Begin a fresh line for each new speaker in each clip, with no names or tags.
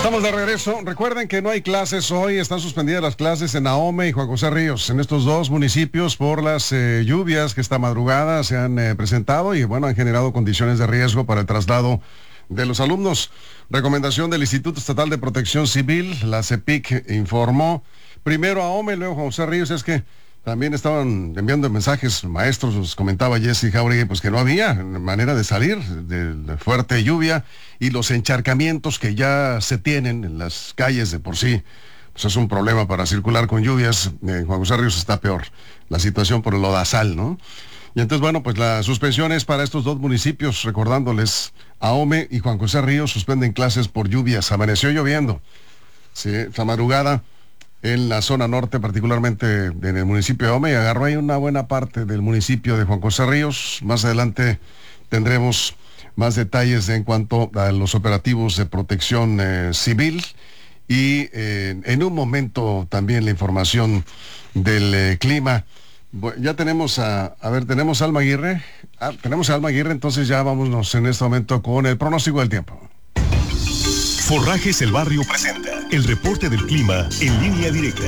Estamos de regreso. Recuerden que no hay clases hoy, están suspendidas las clases en Ahome y Juan José Ríos, en estos dos municipios por las lluvias que esta madrugada se han presentado y bueno, han generado condiciones de riesgo para el traslado de los alumnos. Recomendación del Instituto Estatal de Protección Civil, la CEPIC, informó primero a Ahome, luego Juan José Ríos. Es que también estaban enviando mensajes maestros, nos comentaba Jessy Jauregui, pues que no había manera de salir de la fuerte lluvia y los encharcamientos que ya se tienen en las calles de por sí, pues es un problema para circular con lluvias. En Juan José Ríos está peor la situación por el lodazal, ¿no? Y entonces, bueno, pues la suspensión es para estos dos municipios, recordándoles, Ahome y Juan José Ríos suspenden clases por lluvias. Amaneció lloviendo, sí, esta madrugada en la zona norte, particularmente en el municipio de Ahome, y agarró ahí una buena parte del municipio de Juan José Ríos. Más adelante tendremos más detalles en cuanto a los operativos de protección civil y en un momento también la información del clima. Bueno, ya tenemos tenemos a Alma Aguirre. Tenemos a Alma Aguirre, entonces ya vámonos en este momento con el pronóstico del tiempo.
Forrajes El Barrio presenta el reporte del clima en línea directa.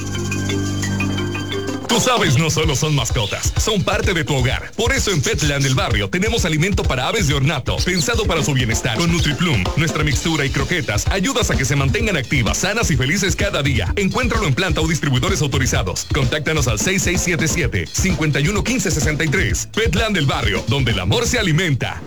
Tus aves no solo son mascotas, son parte de tu hogar. Por eso en Petland El Barrio tenemos alimento para aves de ornato, pensado para su bienestar. Con NutriPlum, nuestra mixtura y croquetas ayudas a que se mantengan activas, sanas y felices cada día. Encuéntralo en planta o distribuidores autorizados. Contáctanos al 6677-511563. Petland El Barrio, donde el amor se alimenta.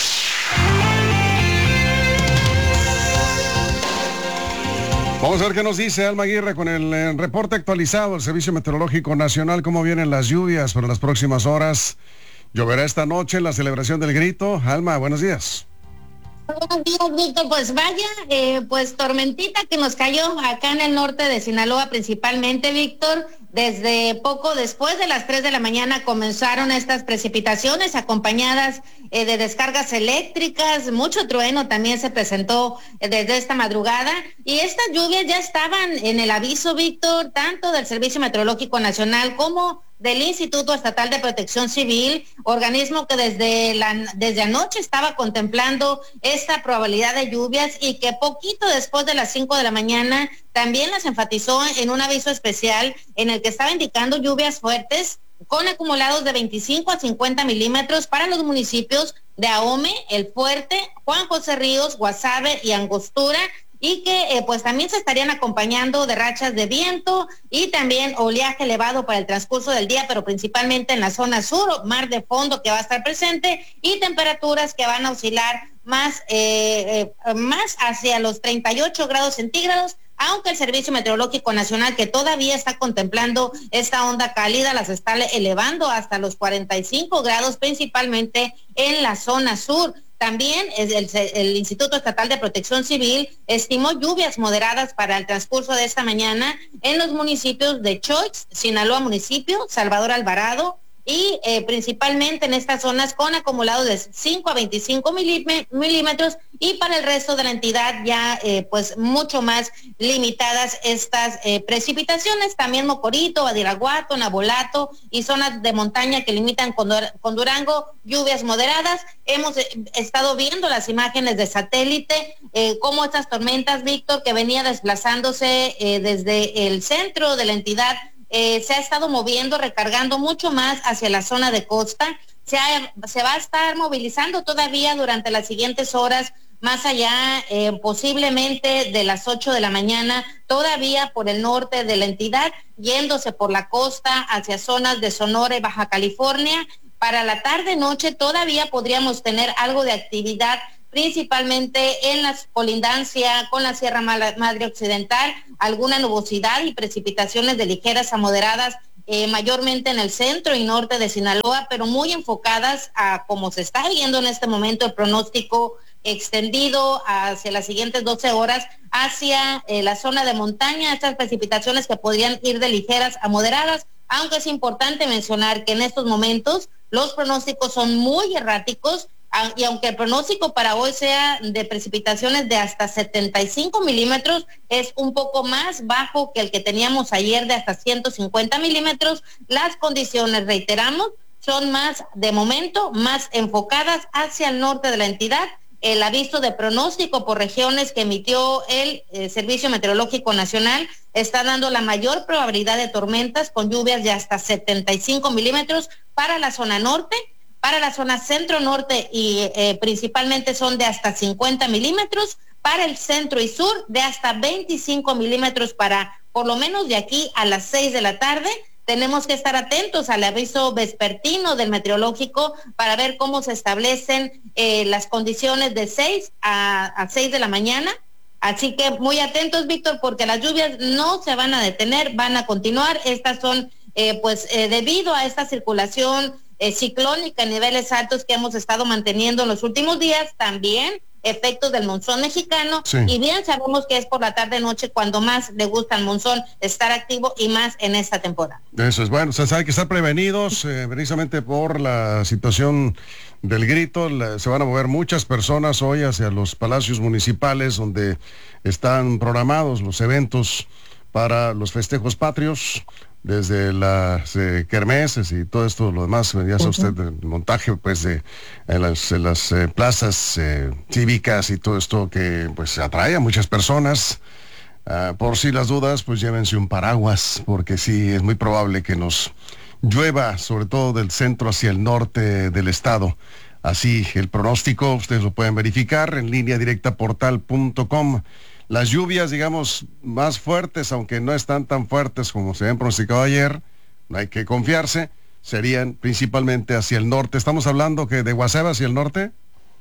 Vamos a ver qué nos dice Alma Aguirre con el reporte actualizado del Servicio Meteorológico Nacional. ¿Cómo vienen las lluvias para las próximas horas? ¿Lloverá esta noche en la celebración del grito? Alma, buenos días.
Buenos días, Víctor. Pues vaya, pues tormentita que nos cayó acá en el norte de Sinaloa principalmente, Víctor. Desde poco después de las 3 de la mañana comenzaron estas precipitaciones acompañadas de descargas eléctricas. Mucho trueno también se presentó desde esta madrugada y estas lluvias ya estaban en el aviso, Víctor, tanto del Servicio Meteorológico Nacional como del Instituto Estatal de Protección Civil, organismo que desde anoche estaba contemplando esta probabilidad de lluvias y que poquito después de las 5 de la mañana también las enfatizó en un aviso especial en el que estaba indicando lluvias fuertes con acumulados de 25 a 50 milímetros para los municipios de Ahome, El Fuerte, Juan José Ríos, Guasave y Angostura, y que pues también se estarían acompañando de rachas de viento y también oleaje elevado para el transcurso del día, pero principalmente en la zona sur, mar de fondo que va a estar presente y temperaturas que van a oscilar más hacia los 38 grados centígrados, aunque el Servicio Meteorológico Nacional, que todavía está contemplando esta onda cálida, las está elevando hasta los 45 grados, principalmente en la zona sur. También el Instituto Estatal de Protección Civil estimó lluvias moderadas para el transcurso de esta mañana en los municipios de Choix, Sinaloa municipio, Salvador Alvarado, y principalmente en estas zonas con acumulados de 5 a 25 milímetros y para el resto de la entidad ya pues mucho más limitadas estas precipitaciones. También Mocorito, Badiraguato, Nabolato y zonas de montaña que limitan con Durango, lluvias moderadas. Hemos estado viendo las imágenes de satélite, cómo estas tormentas, Víctor, que venía desplazándose desde el centro de la entidad, se ha estado moviendo, recargando mucho más hacia la zona de costa. Se va a estar movilizando todavía durante las siguientes horas, más allá posiblemente de las 8 de la mañana, todavía por el norte de la entidad, yéndose por la costa hacia zonas de Sonora y Baja California. Para la tarde-noche todavía podríamos tener algo de actividad, principalmente en la colindancia con la Sierra Madre Occidental, alguna nubosidad y precipitaciones de ligeras a moderadas, mayormente en el centro y norte de Sinaloa, pero muy enfocadas a como se está viendo en este momento el pronóstico extendido hacia las siguientes 12 horas hacia la zona de montaña, estas precipitaciones que podrían ir de ligeras a moderadas, aunque es importante mencionar que en estos momentos los pronósticos son muy erráticos. Y aunque el pronóstico para hoy sea de precipitaciones de hasta 75 milímetros, es un poco más bajo que el que teníamos ayer de hasta 150 milímetros, las condiciones, reiteramos, son más, de momento, más enfocadas hacia el norte de la entidad el aviso de pronóstico por regiones que emitió el Servicio Meteorológico Nacional está dando la mayor probabilidad de tormentas con lluvias de hasta 75 milímetros para la zona norte. Para la zona centro-norte y principalmente son de hasta 50 milímetros, para el centro y sur de hasta 25 milímetros para por lo menos de aquí a las 6 de la tarde. Tenemos que estar atentos al aviso vespertino del meteorológico para ver cómo se establecen las condiciones de 6 a 6 de la mañana. Así que muy atentos, Víctor, porque las lluvias no se van a detener, van a continuar. Estas son debido a esta circulación ciclónica en niveles altos que hemos estado manteniendo en los últimos días, también efectos del monzón mexicano, sí. Y bien sabemos que es por la tarde-noche cuando más le gusta al monzón estar activo y más en esta temporada.
Eso es bueno, o sea, hay que estar prevenidos precisamente por la situación del grito. Se van a mover muchas personas hoy hacia los palacios municipales donde están programados los eventos para los festejos patrios, desde las kermeses y todo esto, lo demás, ya sabe usted, el montaje pues en las plazas cívicas y todo esto que pues atrae a muchas personas. Por si las dudas, pues llévense un paraguas, porque sí, es muy probable que nos llueva, sobre todo del centro hacia el norte del estado. Así, el pronóstico, ustedes lo pueden verificar en línea directa portal.com. Las lluvias, digamos, más fuertes, aunque no están tan fuertes como se habían pronosticado ayer, no hay que confiarse, serían principalmente hacia el norte. ¿Estamos hablando que de Guasave hacia el norte?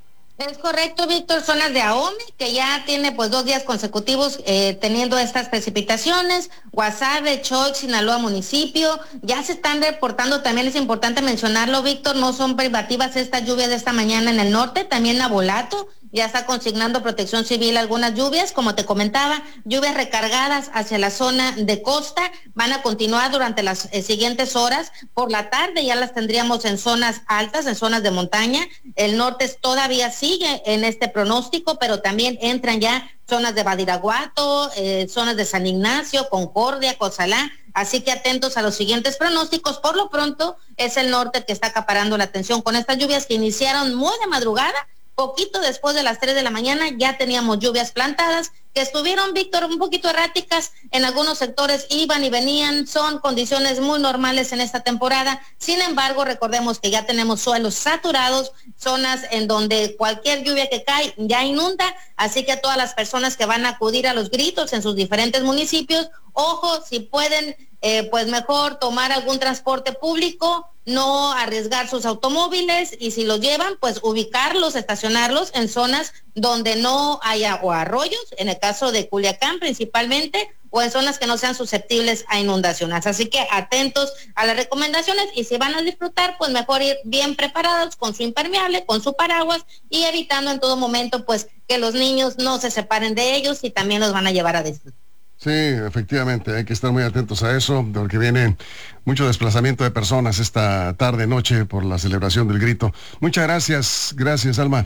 Es correcto, Víctor, zonas de Ahome, que ya tiene pues 2 días consecutivos teniendo estas precipitaciones. Guasave, Choix, Sinaloa municipio, ya se están reportando, también es importante mencionarlo, Víctor, no son privativas estas lluvias de esta mañana en el norte, también Nabolato ya está consignando Protección Civil algunas lluvias, como te comentaba, lluvias recargadas hacia la zona de costa, van a continuar durante las siguientes horas. Por la tarde ya las tendríamos en zonas altas, en zonas de montaña. El norte todavía sigue en este pronóstico, pero también entran ya zonas de Badiraguato, zonas de San Ignacio, Concordia, Cozalá. Así que atentos a los siguientes pronósticos. Por lo pronto es el norte que está acaparando la atención con estas lluvias que iniciaron muy de madrugada. Poquito después de las 3 de la mañana ya teníamos lluvias plantadas que estuvieron, Víctor, un poquito erráticas. En algunos sectores iban y venían, son condiciones muy normales en esta temporada. Sin embargo, recordemos que ya tenemos suelos saturados, zonas en donde cualquier lluvia que cae ya inunda, así que a todas las personas que van a acudir a los gritos en sus diferentes municipios, ojo, si pueden, pues mejor tomar algún transporte público, no arriesgar sus automóviles, y si los llevan, pues ubicarlos, estacionarlos en zonas donde no haya o arroyos, en el caso de Culiacán principalmente, o en zonas que no sean susceptibles a inundaciones. Así que atentos a las recomendaciones, y si van a disfrutar, pues mejor ir bien preparados con su impermeable, con su paraguas, y evitando en todo momento pues que los niños no se separen de ellos y también los van a llevar a disfrutar.
Sí, efectivamente, hay que estar muy atentos a eso, porque viene mucho desplazamiento de personas esta tarde-noche por la celebración del grito. Muchas gracias, Alma.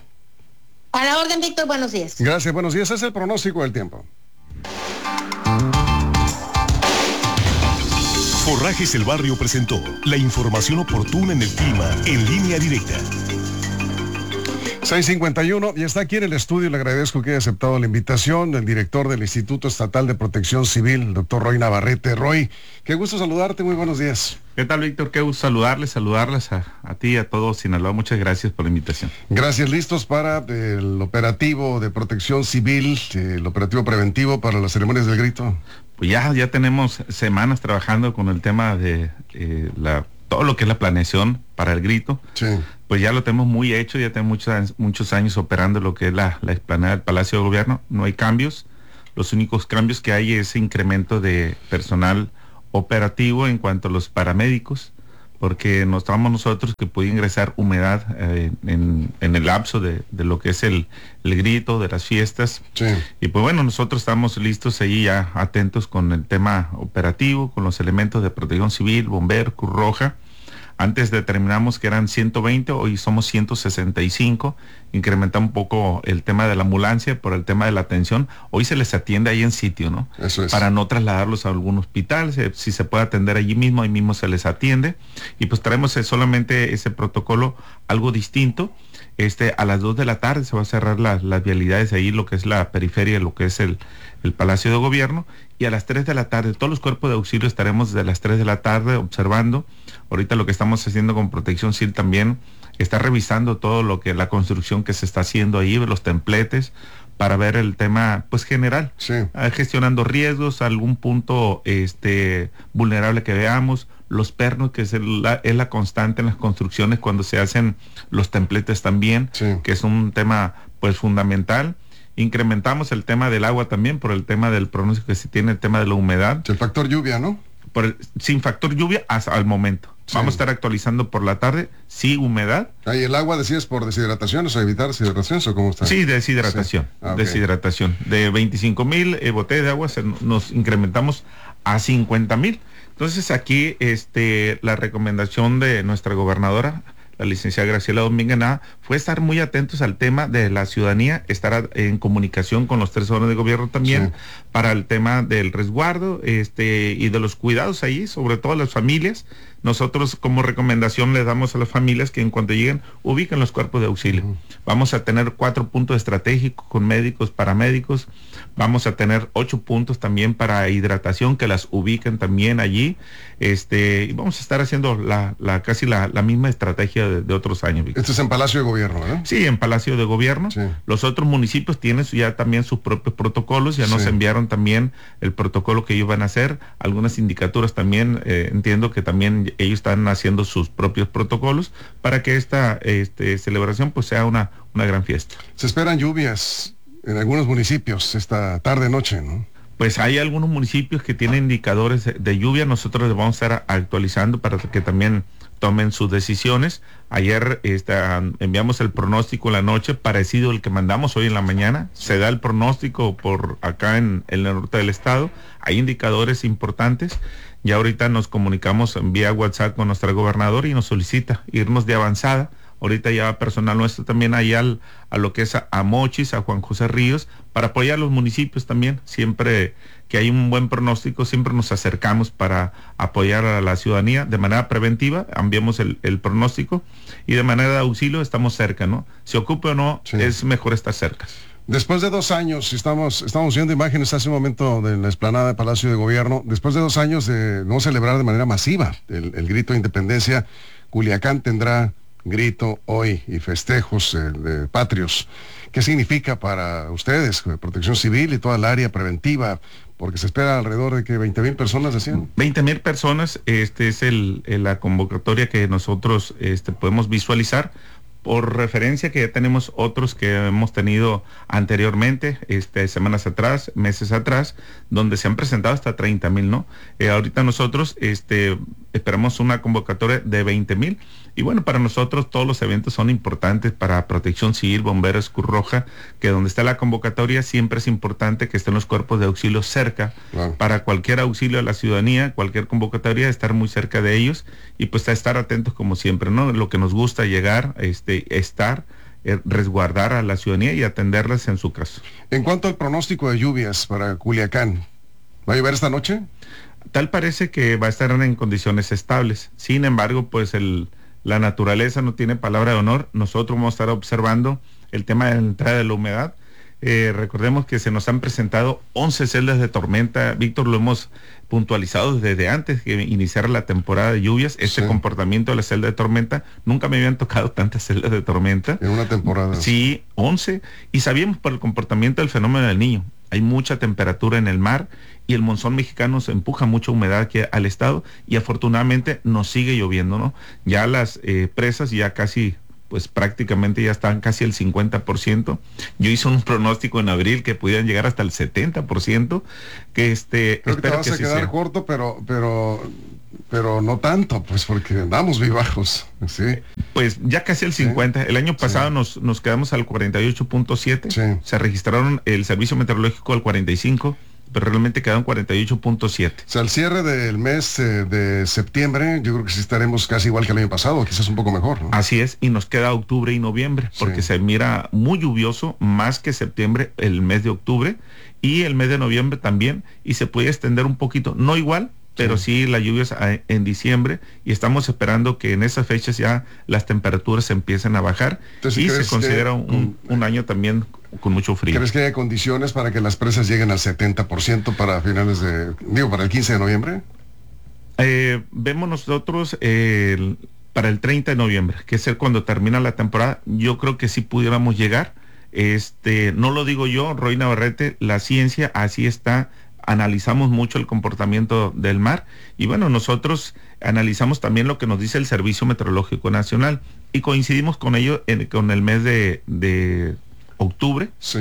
A la orden, Víctor, buenos días.
Gracias, buenos días. Es el pronóstico del tiempo.
Forrajes El Barrio presentó la información oportuna en el clima en línea directa.
6:51, y está aquí en el estudio, le agradezco que haya aceptado la invitación, el director del Instituto Estatal de Protección Civil, el doctor Roy Navarrete. Roy, qué gusto saludarte, muy buenos días.
¿Qué tal, Víctor? Qué gusto saludarles a ti y a todos Sinaloa. Muchas gracias por la invitación.
Gracias. ¿Listos para el operativo de protección civil, el operativo preventivo para las ceremonias del grito?
Pues ya tenemos semanas trabajando con el tema de todo lo que es la planeación para el grito.
Sí.
Pues ya lo tenemos muy hecho, ya tenemos muchos años operando lo que es la explanada del Palacio de Gobierno. No hay cambios. Los únicos cambios que hay es incremento de personal operativo en cuanto a los paramédicos, porque notamos nosotros que puede ingresar humedad en el lapso de lo que es el grito, de las fiestas.
Sí.
Y pues bueno, nosotros estamos listos ahí ya atentos con el tema operativo, con los elementos de protección civil, bomberos, Cruz Roja. Antes determinamos que eran 120, hoy somos 165, incrementamos un poco el tema de la ambulancia por el tema de la atención. Hoy se les atiende ahí en sitio, ¿no?
Eso es.
Para no trasladarlos a algún hospital, si se puede atender allí mismo se les atiende. Y pues traemos solamente ese protocolo algo distinto. A las 2 de la tarde se va a cerrar las vialidades ahí, lo que es la periferia, lo que es el Palacio de Gobierno, y a las 3 de la tarde, todos los cuerpos de auxilio estaremos desde las 3 de la tarde observando. Ahorita lo que estamos haciendo con Protección Civil también está revisando todo lo que la construcción que se está haciendo ahí, los templetes, para ver el tema pues general,
sí.
Gestionando riesgos, algún punto vulnerable que veamos, los pernos, que es la constante en las construcciones cuando se hacen los templetes también,
sí.
Que es un tema pues fundamental. Incrementamos el tema del agua también por el tema del pronóstico que se tiene, el tema de la humedad.
El factor lluvia, ¿no?
Sin factor lluvia hasta el momento. Sí. Vamos a estar actualizando por la tarde, sí, humedad.
¿Y el agua decides por deshidrataciones o evitar deshidrataciones o cómo está?
Sí, deshidratación. Sí. Deshidratación. De 25,000 botellas de agua nos incrementamos a 50,000. Entonces aquí la recomendación de nuestra gobernadora, la licenciada Graciela Domínguez Nava, fue estar muy atentos al tema de la ciudadanía, estar en comunicación con los 3 órdenes de gobierno también, sí. Para el tema del resguardo y de los cuidados ahí, sobre todo a las familias. Nosotros como recomendación le damos a las familias que en cuanto lleguen ubiquen los cuerpos de auxilio. Vamos a tener 4 puntos estratégicos con médicos, paramédicos. Vamos a tener 8 puntos también para hidratación que las ubiquen también allí. Y vamos a estar haciendo casi la misma estrategia de otros años.
Esto es en Palacio de Gobierno, ¿verdad?
Sí, en Palacio de Gobierno.
Sí.
Los otros municipios tienen ya también sus propios protocolos. Ya nos enviaron también el protocolo que ellos van a hacer. Algunas sindicaturas también, entiendo que también ellos están haciendo sus propios protocolos para que esta celebración pues sea una gran fiesta.
Se esperan lluvias en algunos municipios esta tarde-noche, ¿no?
Pues hay algunos municipios que tienen indicadores de lluvia. Nosotros les vamos a estar actualizando para que también tomen sus decisiones. Ayer enviamos el pronóstico en la noche, parecido al que mandamos hoy en la mañana. Se da el pronóstico por acá en el norte del estado. Hay indicadores importantes. Ya ahorita nos comunicamos vía WhatsApp con nuestra gobernadora y nos solicita irnos de avanzada. Ahorita ya va personal nuestro también allá a lo que es a Mochis, a Juan José Ríos, para apoyar a los municipios también. Siempre que hay un buen pronóstico, siempre nos acercamos para apoyar a la ciudadanía de manera preventiva. Enviamos el pronóstico y de manera de auxilio estamos cerca, ¿no? Se ocupe o no, sí. Es mejor estar cerca.
Después de 2 años, estamos viendo imágenes hace un momento de la explanada de Palacio de Gobierno, después de 2 años de no celebrar de manera masiva el grito de independencia, Culiacán tendrá grito hoy y festejos patrios. ¿Qué significa para ustedes, Protección Civil y toda el área preventiva? Porque se espera alrededor de que 20,000 personas, decían.
20,000 personas, es la convocatoria que nosotros podemos visualizar. Por referencia que ya tenemos otros que hemos tenido anteriormente, semanas atrás, meses atrás, donde se han presentado hasta 30,000, ¿no? Ahorita nosotros esperamos una convocatoria de 20,000. Y bueno, para nosotros todos los eventos son importantes para Protección Civil, Bomberos, Cruz Roja, que donde está la convocatoria siempre es importante que estén los cuerpos de auxilio cerca, claro. Para cualquier auxilio a la ciudadanía, cualquier convocatoria, estar muy cerca de ellos y pues a estar atentos como siempre, ¿no? Lo que nos gusta llegar, resguardar a la ciudadanía y atenderlas en su caso.
En cuanto al pronóstico de lluvias para Culiacán, ¿va a llover esta noche?
Tal parece que va a estar en condiciones estables. Sin embargo, pues la naturaleza no tiene palabra de honor. Nosotros vamos a estar observando el tema de la entrada de la humedad. Recordemos que se nos han presentado 11 celdas de tormenta. Víctor, lo hemos puntualizado desde antes que iniciara la temporada de lluvias. Este comportamiento de la celda de tormenta, nunca me habían tocado tantas celdas de tormenta.
En una temporada.
Sí, 11. Y sabíamos por el comportamiento del fenómeno del Niño. Hay mucha temperatura en el mar y el monzón mexicano se empuja mucha humedad aquí al estado y afortunadamente nos sigue lloviendo, ¿no? Ya las presas ya casi, pues prácticamente ya están casi el 50%. Yo hice un pronóstico en abril que pudieran llegar hasta el 70%, que
creo que te vas a quedar corto, pero no tanto, pues porque andamos muy bajos, sí.
Pues ya casi el 50. El año pasado nos quedamos al 48.7. Sí. Se registraron el servicio meteorológico al 45, pero realmente quedaron 48.7.
O sea, al cierre del mes de septiembre, yo creo que sí estaremos casi igual que el año pasado, quizás un poco mejor, ¿no?
Así es, y nos queda octubre y noviembre, porque se mira muy lluvioso, más que septiembre, el mes de octubre, y el mes de noviembre también, y se puede extender un poquito, no igual, pero sí las lluvias en diciembre, y estamos esperando que en esas fechas ya las temperaturas empiecen a bajar.
Entonces,
y se considera un año también con mucho frío.
¿Crees que haya condiciones para que las presas lleguen al 70% para finales para el 15 de noviembre?
Vemos nosotros para el 30 de noviembre, que es cuando termina la temporada. Yo creo que sí pudiéramos llegar. No lo digo yo, Roy Navarrete, la ciencia así está. Analizamos mucho el comportamiento del mar, y bueno, nosotros analizamos también lo que nos dice el Servicio Meteorológico Nacional, y coincidimos con ello con el mes de octubre.
Sí.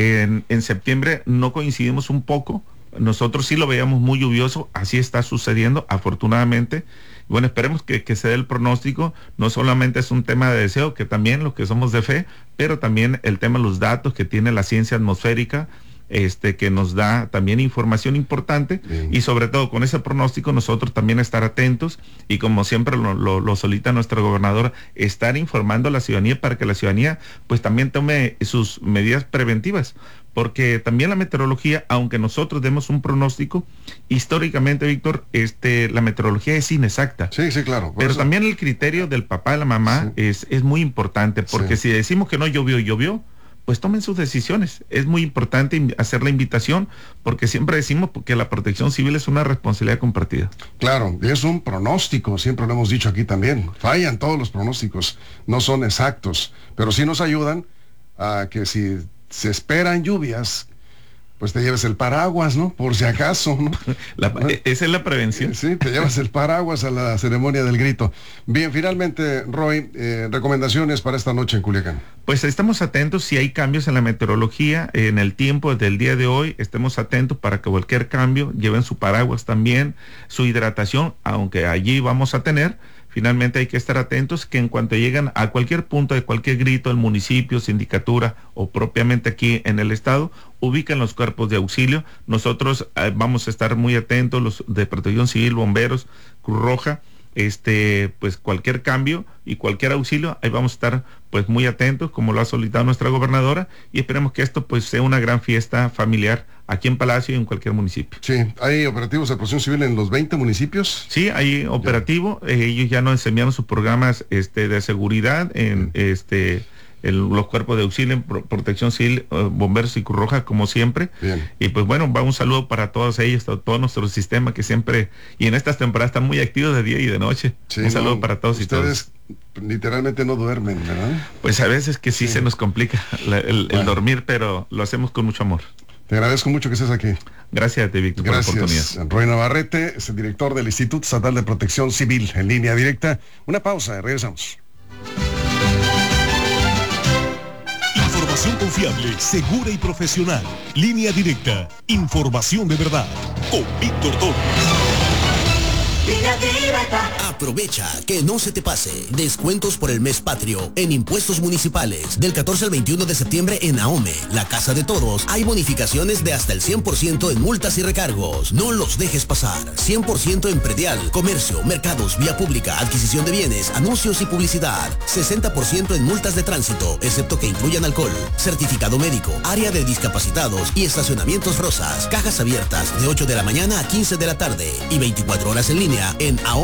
En septiembre no coincidimos un poco. Nosotros sí lo veíamos muy lluvioso, así está sucediendo, afortunadamente. Bueno, esperemos que se dé el pronóstico. No solamente es un tema de deseo, que también los que somos de fe, pero también el tema de los datos que tiene la ciencia atmosférica, que nos da también información importante.
Bien.
Y sobre todo con ese pronóstico nosotros también estar atentos, y como siempre lo solicita nuestra gobernadora, estar informando a la ciudadanía para que la ciudadanía pues también tome sus medidas preventivas, porque también la meteorología, aunque nosotros demos un pronóstico, históricamente, Víctor, la meteorología es inexacta.
Sí, claro.
Pero también el criterio del papá y la mamá es muy importante, porque si decimos que no llovió, pues tomen sus decisiones. Es muy importante hacer la invitación, porque siempre decimos que la protección civil es una responsabilidad compartida.
Claro, es un pronóstico, siempre lo hemos dicho aquí también. Fallan todos los pronósticos, no son exactos, pero sí nos ayudan a que si se esperan lluvias, pues te lleves el paraguas, ¿no? Por si acaso, ¿no?
Esa es la prevención.
Sí, te llevas el paraguas a la ceremonia del grito. Bien, finalmente, Roy, recomendaciones para esta noche en Culiacán.
Pues estamos atentos si hay cambios en la meteorología, en el tiempo del día de hoy, estemos atentos para que cualquier cambio lleven su paraguas también, su hidratación, aunque allí vamos a tener. Finalmente hay que estar atentos que en cuanto llegan a cualquier punto de cualquier grito, el municipio, sindicatura o propiamente aquí en el estado, ubican los cuerpos de auxilio. Nosotros vamos a estar muy atentos, los de Protección Civil, bomberos, Cruz Roja, pues cualquier cambio y cualquier auxilio, ahí vamos a estar pues muy atentos, como lo ha solicitado nuestra gobernadora, y esperemos que esto pues sea una gran fiesta familiar aquí en Palacio y en cualquier municipio.
Sí, ¿hay operativos de protección civil en los 20 municipios?
Sí, hay operativo, ellos ya nos enviaron sus programas de seguridad en los cuerpos de auxilio, Protección Civil, bomberos y Cruz Roja, como siempre.
Bien.
Y pues bueno, va un saludo para todos ellos, todo nuestro sistema que siempre, y en estas temporadas están muy activos de día y de noche. Sí, un saludo para todos y todos.
Ustedes literalmente no duermen, ¿verdad?
Pues a veces que sí se nos complica el dormir, pero lo hacemos con mucho amor.
Te agradezco mucho que estés aquí.
Gracias a ti, Víctor, por la oportunidad.
Roy Navarrete es el director del Instituto Estatal de Protección Civil, en línea directa. Una pausa, regresamos.
Información confiable, segura y profesional. Línea directa. Información de verdad. Con Víctor Torres.
Aprovecha que no se te pase. Descuentos por el mes patrio en impuestos municipales. Del 14 al 21 de septiembre en AOME, la casa de todos, hay bonificaciones de hasta el 100% en multas y recargos. No los dejes pasar. 100% en predial, comercio, mercados, vía pública, adquisición de bienes, anuncios y publicidad. 60% en multas de tránsito, excepto que incluyan alcohol. Certificado médico, área de discapacitados y estacionamientos rosas. Cajas abiertas de 8 de la mañana a 15 de la tarde y 24 horas en línea en AOME.